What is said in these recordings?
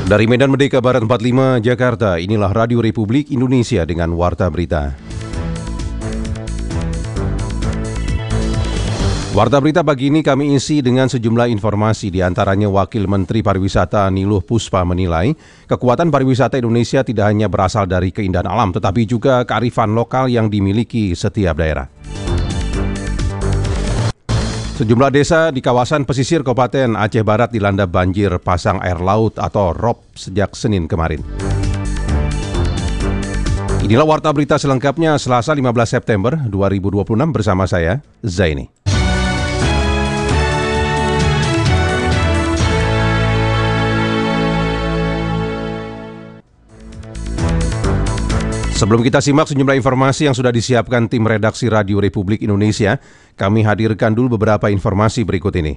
Dari Medan Merdeka Barat 45, Jakarta, inilah Radio Republik Indonesia dengan Warta Berita. Warta Berita pagi ini kami isi dengan sejumlah informasi, di antaranya Wakil Menteri Pariwisata Niluh Puspa menilai kekuatan pariwisata Indonesia tidak hanya berasal dari keindahan alam, tetapi juga kearifan lokal yang dimiliki setiap daerah. Sejumlah desa di kawasan pesisir Kabupaten Aceh Barat dilanda banjir pasang air laut atau ROP sejak Senin kemarin. Inilah Warta Berita selengkapnya Selasa 15 September 2026 bersama saya, Zaini. Sebelum kita simak sejumlah informasi yang sudah disiapkan tim redaksi Radio Republik Indonesia, kami hadirkan dulu beberapa informasi berikut ini.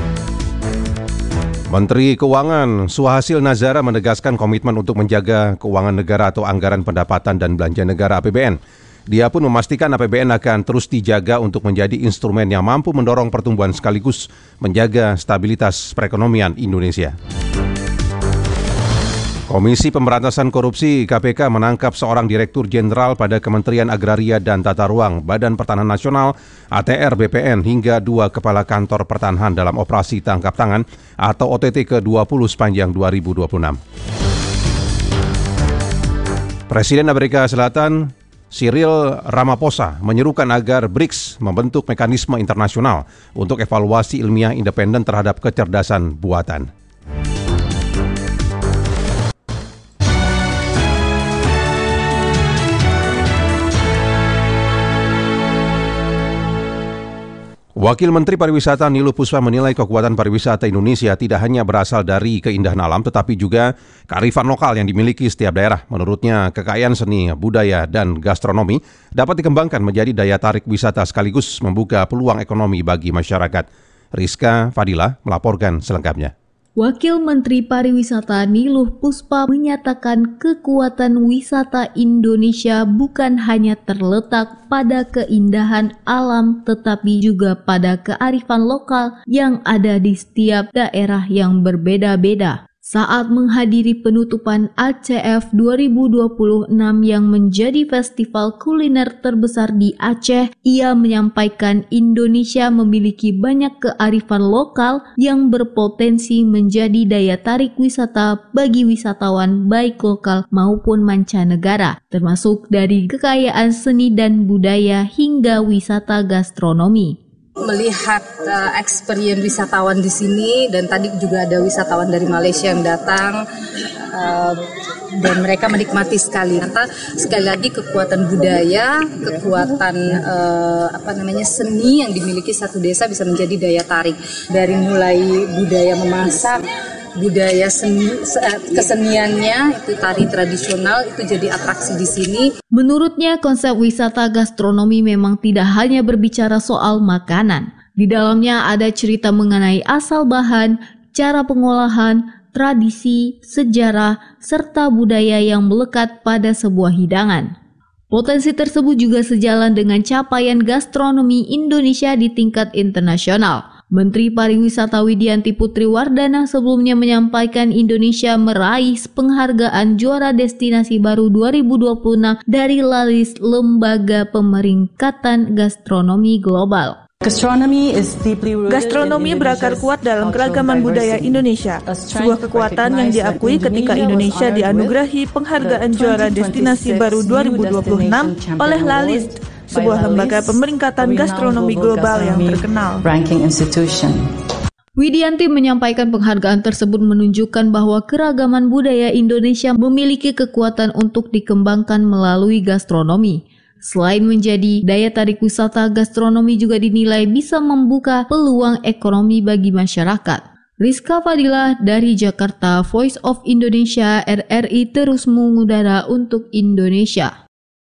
Menteri Keuangan Suhasil Nazara menegaskan komitmen untuk menjaga keuangan negara atau anggaran pendapatan dan belanja negara APBN. Dia pun memastikan APBN akan terus dijaga untuk menjadi instrumen yang mampu mendorong pertumbuhan sekaligus menjaga stabilitas perekonomian Indonesia. Komisi Pemberantasan Korupsi KPK menangkap seorang Direktur Jenderal pada Kementerian Agraria dan Tata Ruang, Badan Pertanahan Nasional, ATR BPN, hingga 2 kepala kantor pertanahan dalam operasi tangkap tangan atau OTT ke-20 sepanjang 2026. Presiden Amerika Selatan Cyril Ramaphosa menyerukan agar BRICS membentuk mekanisme internasional untuk evaluasi ilmiah independen terhadap kecerdasan buatan. Wakil Menteri Pariwisata Niluh Puspa menilai kekuatan pariwisata Indonesia tidak hanya berasal dari keindahan alam, tetapi juga kearifan lokal yang dimiliki setiap daerah. Menurutnya, kekayaan seni, budaya, dan gastronomi dapat dikembangkan menjadi daya tarik wisata sekaligus membuka peluang ekonomi bagi masyarakat. Rizka Fadilah melaporkan selengkapnya. Wakil Menteri Pariwisata Niluh Puspa menyatakan kekuatan wisata Indonesia bukan hanya terletak pada keindahan alam, tetapi juga pada kearifan lokal yang ada di setiap daerah yang berbeda-beda. Saat menghadiri penutupan ACF 2026 yang menjadi festival kuliner terbesar di Aceh, ia menyampaikan Indonesia memiliki banyak kearifan lokal yang berpotensi menjadi daya tarik wisata bagi wisatawan baik lokal maupun mancanegara, termasuk dari kekayaan seni dan budaya hingga wisata gastronomi. Melihat experience wisatawan di sini, dan tadi juga ada wisatawan dari Malaysia yang datang dan mereka menikmati sekali. Sekali lagi kekuatan budaya, kekuatan seni yang dimiliki satu desa bisa menjadi daya tarik, dari mulai budaya memasak, budaya keseniannya, itu tari tradisional, itu jadi atraksi di sini. Menurutnya, konsep wisata gastronomi memang tidak hanya berbicara soal makanan. Di dalamnya ada cerita mengenai asal bahan, cara pengolahan, tradisi, sejarah, serta budaya yang melekat pada sebuah hidangan. Potensi tersebut juga sejalan dengan capaian gastronomi Indonesia di tingkat internasional. Menteri Pariwisata Widianti Putri Wardana sebelumnya menyampaikan Indonesia meraih penghargaan juara destinasi baru 2026 dari LALIS, Lembaga Pemeringkatan Gastronomi Global. Gastronomi berakar kuat dalam keragaman budaya Indonesia, sebuah kekuatan yang diakui ketika Indonesia dianugerahi penghargaan juara destinasi baru 2026 oleh LALIS, sebuah lembaga pemeringkatan gastronomi global yang terkenal. Widianti menyampaikan penghargaan tersebut menunjukkan bahwa keragaman budaya Indonesia memiliki kekuatan untuk dikembangkan melalui gastronomi. Selain menjadi daya tarik wisata, gastronomi juga dinilai bisa membuka peluang ekonomi bagi masyarakat. Rizka Fadilah dari Jakarta, Voice of Indonesia, RRI terus mengudara untuk Indonesia.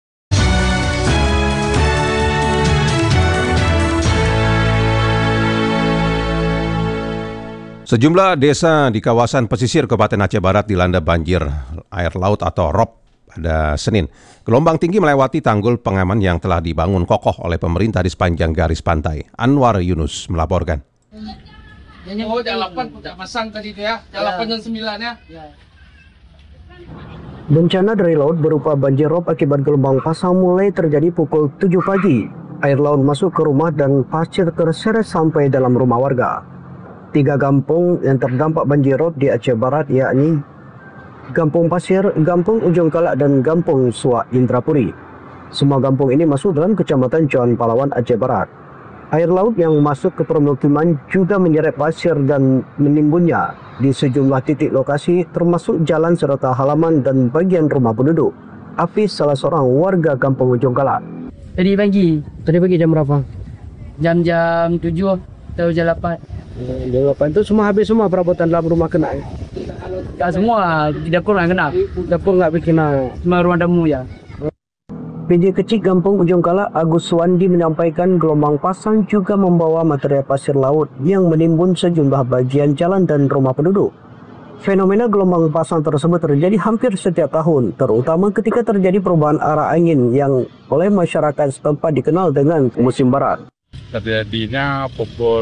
Sejumlah desa di kawasan pesisir Kabupaten Aceh Barat dilanda banjir air laut atau ROP pada Senin. Gelombang tinggi melewati tanggul pengaman yang telah dibangun kokoh oleh pemerintah di sepanjang garis pantai. Anwar Yunus melaporkan. Oh, jam 8 udah pasang tadi itu ya. Jam 8 jam 9 ya. Bencana dari laut berupa banjir rob akibat gelombang pasang mulai terjadi pukul 7 pagi. Air laut masuk ke rumah dan pasir terseret sampai dalam rumah warga. 3 kampung yang terdampak banjir rob di Aceh Barat yakni Kampung Pasir, Kampung Ujung Kalak dan Kampung Suak Indrapuri. Semua kampung ini masuk dalam Kecamatan John Palawan, Aceh Barat. Air laut yang masuk ke permukiman juga menyeret pasir dan menimbunnya di sejumlah titik lokasi termasuk jalan serta halaman dan bagian rumah penduduk. Hafiz, salah seorang warga Kampung Ujung Kalak. Tadi pagi jam berapa? jam 7 atau jam 8. Jam 8 itu semua habis semua perabotan dalam rumah kena. Tak semua, dapur nggak kena. Dapur nggak kena. Cuma ruang tamu ya. PJ Kecil Kampung Ujung Kalak Agus Suwandi menyampaikan gelombang pasang juga membawa material pasir laut yang menimbun sejumlah bagian jalan dan rumah penduduk. Fenomena gelombang pasang tersebut terjadi hampir setiap tahun, terutama ketika terjadi perubahan arah angin yang oleh masyarakat setempat dikenal dengan musim barat. Terjadinya pukul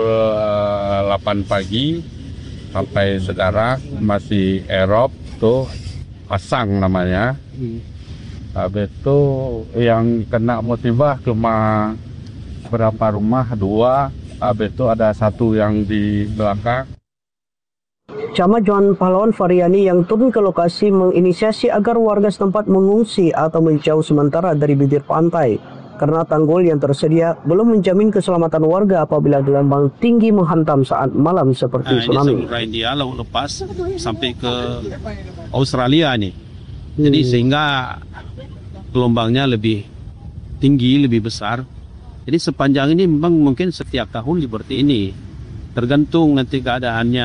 8 pagi sampai sekarang masih erop tuh pasang namanya. Habis itu yang kena musibah cuma berapa rumah, 2. Habis itu ada 1 yang di belakang. Camat John Palawan Faryani yang turun ke lokasi menginisiasi agar warga setempat mengungsi atau menjauh sementara dari bibir pantai karena tanggul yang tersedia belum menjamin keselamatan warga apabila gelombang tinggi menghantam saat malam seperti tsunami. Ini India laut lepas sampai ke Australia nih. Jadi sehingga gelombangnya lebih tinggi, lebih besar. Jadi sepanjang ini memang mungkin setiap tahun seperti ini. Tergantung nanti keadaannya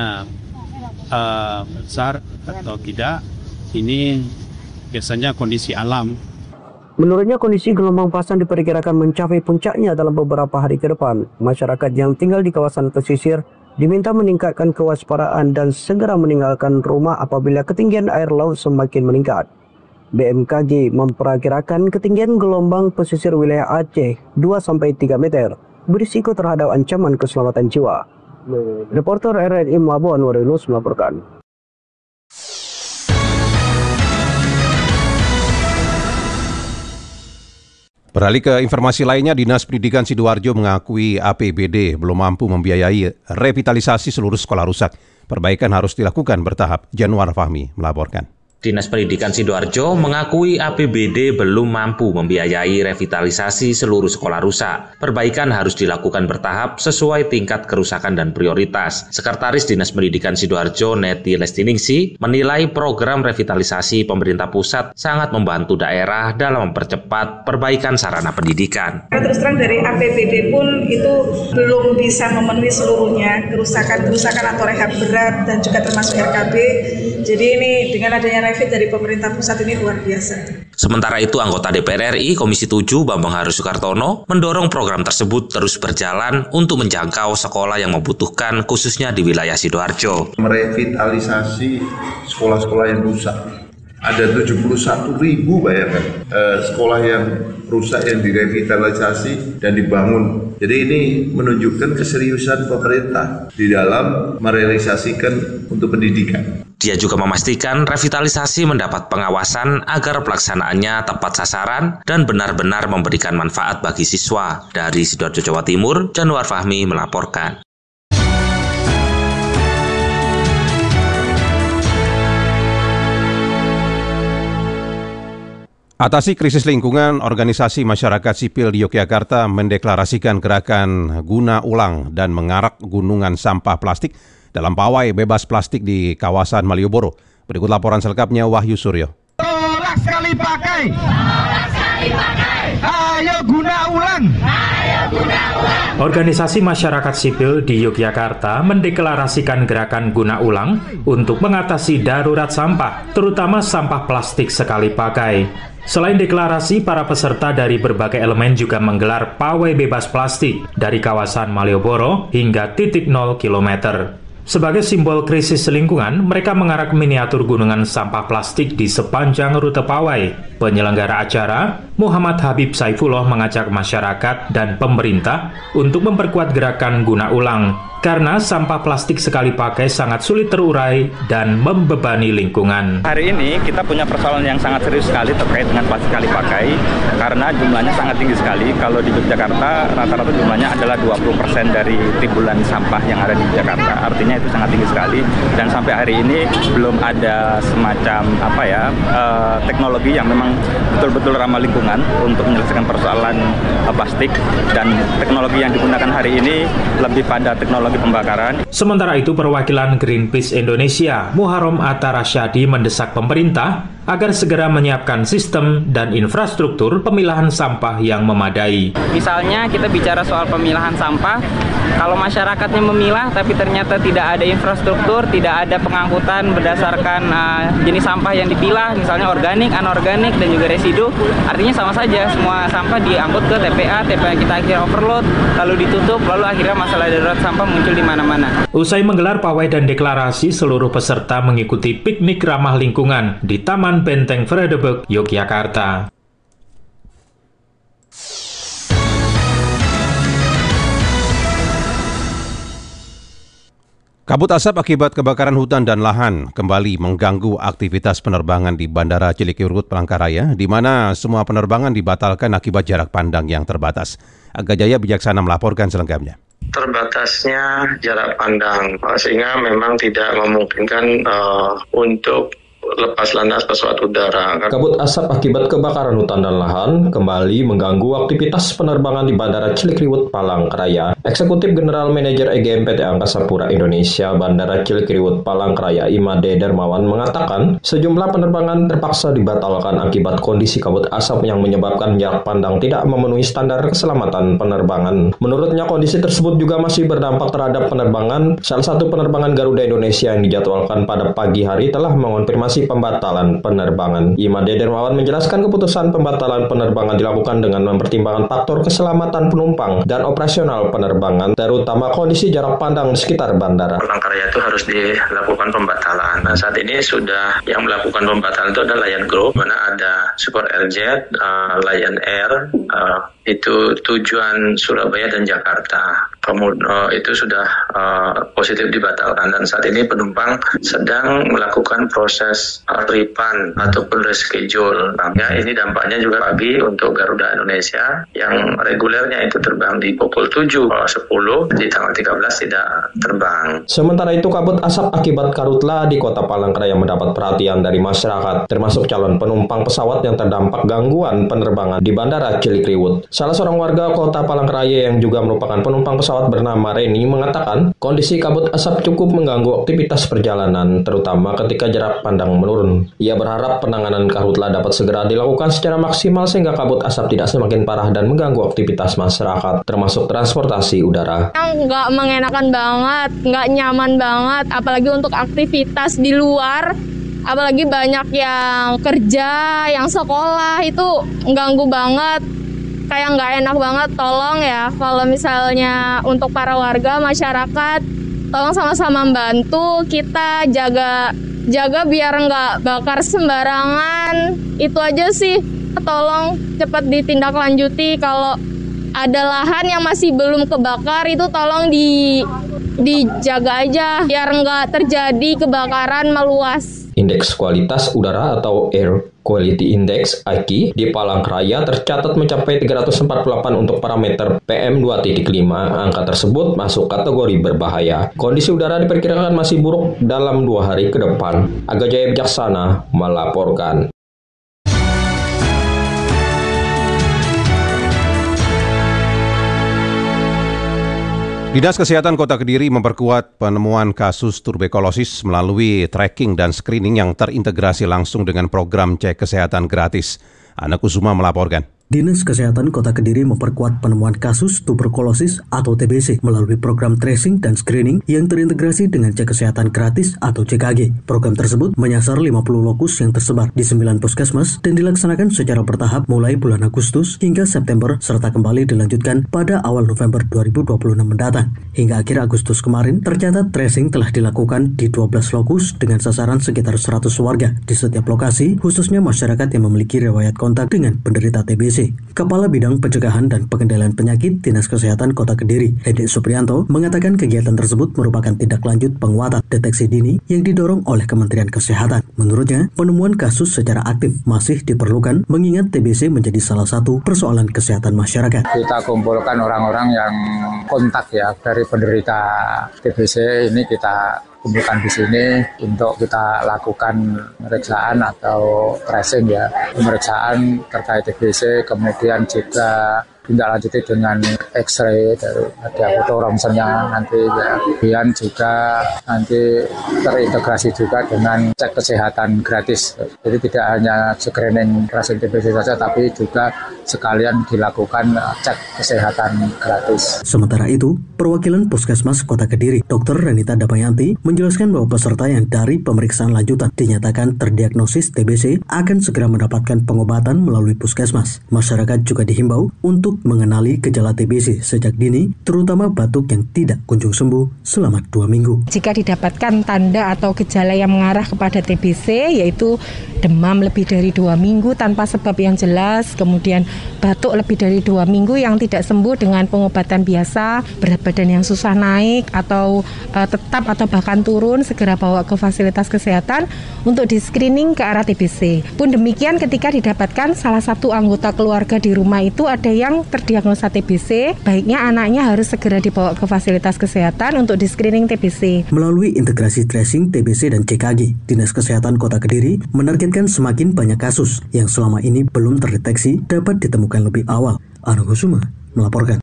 besar atau tidak. Ini biasanya kondisi alam. Menurutnya kondisi gelombang pasang diperkirakan mencapai puncaknya dalam beberapa hari ke depan. Masyarakat yang tinggal di kawasan pesisir diminta meningkatkan kewaspadaan dan segera meninggalkan rumah apabila ketinggian air laut semakin meningkat. BMKG memperkirakan ketinggian gelombang pesisir wilayah Aceh 2-3 meter, berisiko terhadap ancaman keselamatan jiwa. Reporter RRI Melabuan Warinus melaporkan. Beralih ke informasi lainnya, Dinas Pendidikan Sidoarjo mengakui APBD belum mampu membiayai revitalisasi seluruh sekolah rusak. Perbaikan harus dilakukan bertahap. Januar Fahmi melaporkan. Dinas Pendidikan Sidoarjo mengakui APBD belum mampu membiayai revitalisasi seluruh sekolah rusak. Perbaikan harus dilakukan bertahap sesuai tingkat kerusakan dan prioritas. Sekretaris Dinas Pendidikan Sidoarjo, Neti Lestiningsi, menilai program revitalisasi pemerintah pusat sangat membantu daerah dalam mempercepat perbaikan sarana pendidikan. Terus terang dari APBD pun itu belum bisa memenuhi seluruhnya kerusakan atau rehab berat dan juga termasuk RKB. Jadi ini dengan adanya revit dari pemerintah pusat ini luar biasa. Sementara itu, anggota DPR RI Komisi 7 Bambang Haris Sukartono mendorong program tersebut terus berjalan untuk menjangkau sekolah yang membutuhkan khususnya di wilayah Sidoarjo. Merevitalisasi sekolah-sekolah yang rusak. Ada 71.000 bayangkan sekolah yang rusak yang direvitalisasi dan dibangun. Jadi ini menunjukkan keseriusan pemerintah di dalam merealisasikan untuk pendidikan. Dia juga memastikan revitalisasi mendapat pengawasan agar pelaksanaannya tepat sasaran dan benar-benar memberikan manfaat bagi siswa. Dari Sidoarjo, Jawa Timur, Januar Fahmi melaporkan. Atasi krisis lingkungan, organisasi masyarakat sipil di Yogyakarta mendeklarasikan gerakan guna ulang dan mengarak gunungan sampah plastik dalam pawai bebas plastik di kawasan Malioboro. Berikut laporan selengkapnya Wahyu Suryo. Tolak sekali pakai. Ayo guna ulang. Organisasi masyarakat sipil di Yogyakarta mendeklarasikan gerakan guna ulang untuk mengatasi darurat sampah, terutama sampah plastik sekali pakai. Selain deklarasi, para peserta dari berbagai elemen juga menggelar pawai bebas plastik dari kawasan Malioboro hingga titik 0 km. Sebagai simbol krisis lingkungan, mereka mengarak miniatur gunungan sampah plastik di sepanjang rute pawai. Penyelenggara acara, Muhammad Habib Saifullah, mengajak masyarakat dan pemerintah untuk memperkuat gerakan guna ulang karena sampah plastik sekali pakai sangat sulit terurai dan membebani lingkungan. Hari ini kita punya persoalan yang sangat serius sekali terkait dengan plastik sekali pakai karena jumlahnya sangat tinggi sekali. Kalau di Yogyakarta rata-rata jumlahnya adalah 20% dari timbulan sampah yang ada di Jakarta. Artinya itu sangat tinggi sekali dan sampai hari ini belum ada semacam teknologi yang memang betul-betul ramah lingkungan untuk menyelesaikan persoalan plastik, dan teknologi yang digunakan hari ini lebih pada teknologi pembakaran. Sementara itu, perwakilan Greenpeace Indonesia, Muharram Atta Rasyadi, mendesak pemerintah agar segera menyiapkan sistem dan infrastruktur pemilahan sampah yang memadai. Misalnya kita bicara soal pemilahan sampah, kalau masyarakatnya memilah tapi ternyata tidak ada infrastruktur, tidak ada pengangkutan berdasarkan jenis sampah yang dipilah, misalnya organik, anorganik, dan juga residu, artinya sama saja, semua sampah diangkut ke TPA kita akhirnya overload, lalu ditutup, lalu akhirnya masalah darurat sampah muncul di mana-mana. Usai menggelar pawai dan deklarasi, seluruh peserta mengikuti piknik ramah lingkungan di Taman Benteng Vredenburg, Yogyakarta. Kabut asap akibat kebakaran hutan dan lahan kembali mengganggu aktivitas penerbangan di Bandara Cilikriwut, Palangkaraya, di mana semua penerbangan dibatalkan akibat jarak pandang yang terbatas. Aga Jaya Bijaksana melaporkan selengkapnya. Terbatasnya jarak pandang, sehingga memang tidak memungkinkan untuk lepas landas pesawat udara. Kabut asap akibat kebakaran hutan dan lahan kembali mengganggu aktivitas penerbangan di Bandara Cilikriwut, Palangkaraya. Eksekutif General Manager EGM PT Angkasa Pura Indonesia Bandara Cilikriwut, Palangkaraya, Imade Darmawan mengatakan sejumlah penerbangan terpaksa dibatalkan akibat kondisi kabut asap yang menyebabkan jarak pandang tidak memenuhi standar keselamatan penerbangan. Menurutnya, kondisi tersebut juga masih berdampak terhadap penerbangan. Salah satu penerbangan Garuda Indonesia yang dijadwalkan pada pagi hari telah mengonfirmasi pembatalan penerbangan. Imade Darmawan menjelaskan keputusan pembatalan penerbangan dilakukan dengan mempertimbangkan faktor keselamatan penumpang dan operasional penerbangan, terutama kondisi jarak pandang di sekitar bandara. Palangkaraya itu harus dilakukan pembatalan. Nah, saat ini sudah yang melakukan pembatalan itu adalah Lion Group, mana ada Super Airjet, Lion Air, itu tujuan Surabaya dan Jakarta. Kemudian itu sudah positif dibatalkan, dan saat ini penumpang sedang melakukan proses refund ataupun reschedule. Nah, ini dampaknya juga bagi untuk Garuda Indonesia yang regulernya itu terbang di pukul 7.10 di tanggal 13 tidak terbang. Sementara itu, kabut asap akibat karhutla di Kota Palangkaraya mendapat perhatian dari masyarakat, termasuk calon penumpang pesawat yang terdampak gangguan penerbangan di Bandara Cilikriwut. Salah seorang warga Kota Palangkaraya yang juga merupakan penumpang pesawat bernama Reni mengatakan kondisi kabut asap cukup mengganggu aktivitas perjalanan, terutama ketika jarak pandang menurun. Ia berharap penanganan karhutla dapat segera dilakukan secara maksimal sehingga kabut asap tidak semakin parah dan mengganggu aktivitas masyarakat, termasuk transportasi udara. Nggak mengenakan banget, nggak nyaman banget, apalagi untuk aktivitas di luar. Apalagi banyak yang kerja, yang sekolah, itu ganggu banget. Kayak nggak enak banget. Tolong ya, kalau misalnya untuk para warga, masyarakat, tolong sama-sama membantu kita jaga biar nggak bakar sembarangan. Itu aja sih, tolong cepat ditindaklanjuti. Kalau ada lahan yang masih belum kebakar, itu tolong dijaga aja biar nggak terjadi kebakaran meluas. Indeks kualitas udara atau Air Quality Index (AQI) di Palangkaraya tercatat mencapai 348 untuk parameter PM2.5. Angka tersebut masuk kategori berbahaya. Kondisi udara diperkirakan masih buruk dalam 2 hari ke depan. Aga Jaya Bijaksana melaporkan. Dinas Kesehatan Kota Kediri memperkuat penemuan kasus tuberkulosis melalui tracking dan screening yang terintegrasi langsung dengan program cek kesehatan gratis. Ana Kusuma melaporkan. Dinas Kesehatan Kota Kediri memperkuat penemuan kasus tuberkulosis atau TBC melalui program tracing dan screening yang terintegrasi dengan cek kesehatan gratis atau CKG. Program tersebut menyasar 50 lokus yang tersebar di 9 puskesmas dan dilaksanakan secara bertahap mulai bulan Agustus hingga September serta kembali dilanjutkan pada awal November 2026 mendatang. Hingga akhir Agustus kemarin, tercatat tracing telah dilakukan di 12 lokus dengan sasaran sekitar 100 warga di setiap lokasi, khususnya masyarakat yang memiliki riwayat kontak dengan penderita TBC. TBC. Kepala Bidang Pencegahan dan Pengendalian Penyakit Dinas Kesehatan Kota Kediri, Hedi Supriyanto, mengatakan kegiatan tersebut merupakan tindak lanjut penguatan deteksi dini yang didorong oleh Kementerian Kesehatan. Menurutnya, penemuan kasus secara aktif masih diperlukan mengingat TBC menjadi salah satu persoalan kesehatan masyarakat. Kita kumpulkan orang-orang yang kontak ya dari penderita TBC, ini kita kumpulkan di sini untuk kita lakukan pemeriksaan atau tracing ya, pemeriksaan terkait TBC, kemudian juga tindak lanjuti dengan X-ray dari foto ronsennya nanti ya. Kemudian juga nanti terintegrasi juga dengan cek kesehatan gratis. Jadi tidak hanya screening tracing TBC saja, tapi juga sekalian dilakukan cek kesehatan gratis. Sementara itu, perwakilan Puskesmas Kota Kediri, Dr. Renita Damayanti, menjelaskan bahwa peserta yang dari pemeriksaan lanjutan dinyatakan terdiagnosis TBC akan segera mendapatkan pengobatan melalui Puskesmas. Masyarakat juga dihimbau untuk mengenali gejala TBC sejak dini, terutama batuk yang tidak kunjung sembuh selama 2 minggu. Jika didapatkan tanda atau gejala yang mengarah kepada TBC, yaitu demam lebih dari 2 minggu tanpa sebab yang jelas, kemudian batuk lebih dari 2 minggu yang tidak sembuh dengan pengobatan biasa, berat badan yang susah naik atau tetap atau bahkan turun, segera bawa ke fasilitas kesehatan untuk di-screening ke arah TBC. Pun demikian ketika didapatkan salah satu anggota keluarga di rumah itu ada yang terdiagnosa TBC, baiknya anaknya harus segera dibawa ke fasilitas kesehatan untuk di-screening TBC. Melalui integrasi tracing TBC dan CKG, Dinas Kesehatan Kota Kediri menargetkan semakin banyak kasus yang selama ini belum terdeteksi dapat ditemukan lebih awal. Argo Suma melaporkan.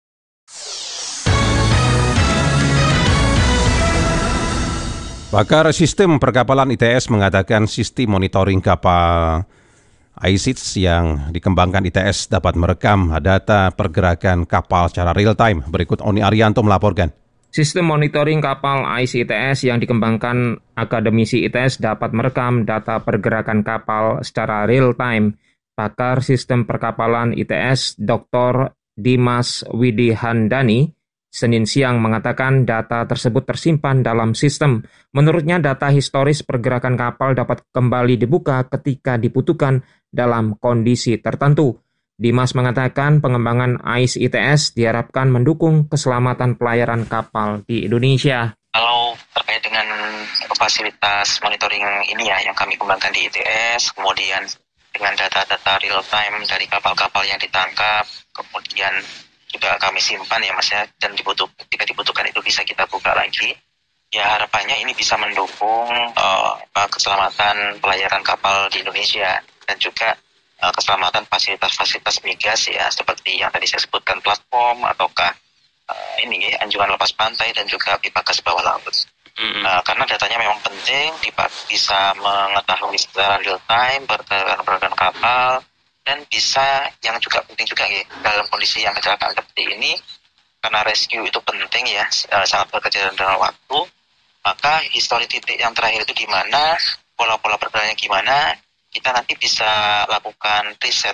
Pakar sistem perkapalan ITS mengatakan sistem monitoring kapal ICITS yang dikembangkan ITS dapat merekam data pergerakan kapal secara real time. Berikut Oni Arianto melaporkan. Sistem monitoring kapal ICITS yang dikembangkan akademisi ITS dapat merekam data pergerakan kapal secara real time. Pakar sistem perkapalan ITS Dr. Dimas Widihandani Senin siang mengatakan data tersebut tersimpan dalam sistem. Menurutnya data historis pergerakan kapal dapat kembali dibuka ketika dibutuhkan dalam kondisi tertentu. Dimas mengatakan pengembangan ICITS diharapkan mendukung keselamatan pelayaran kapal di Indonesia. Kalau terkait dengan fasilitas monitoring ini ya yang kami kembangkan di ITS, kemudian dengan data-data real time dari kapal-kapal yang ditangkap, kemudian juga kami simpan ya Mas ya, dan ketika dibutuhkan itu bisa kita buka lagi. Ya harapannya ini bisa mendukung keselamatan pelayaran kapal di Indonesia dan juga keselamatan fasilitas-fasilitas migas ya, seperti yang tadi saya sebutkan platform ataukah ini anjungan lepas pantai dan juga pipa gas bawah laut. Karena datanya memang penting, bisa mengetahui secara real time pergerakan kapal. Dan bisa yang juga penting juga ya, dalam kondisi yang kecelakaan seperti ini, karena rescue itu penting ya, sangat bekerja dalam waktu, maka histori titik yang terakhir itu di mana, pola-pola pergerakannya gimana, kita nanti bisa lakukan riset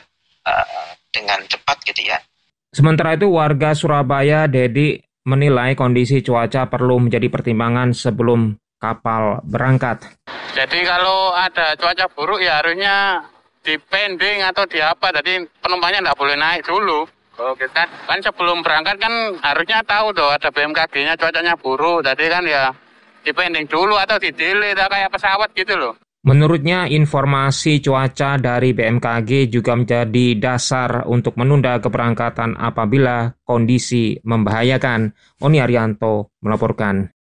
dengan cepat gitu ya. Sementara itu warga Surabaya, Dedi, menilai kondisi cuaca perlu menjadi pertimbangan sebelum kapal berangkat. Jadi kalau ada cuaca buruk ya harusnya dipending atau di apa, jadi penumpangnya nggak boleh naik dulu. Kalau kita kan sebelum berangkat kan harusnya tahu tuh ada BMKG-nya cuacanya buruk, jadi kan ya dipending dulu atau di-delay kayak pesawat gitu loh. Menurutnya informasi cuaca dari BMKG juga menjadi dasar untuk menunda keberangkatan apabila kondisi membahayakan. Oni Arianto melaporkan.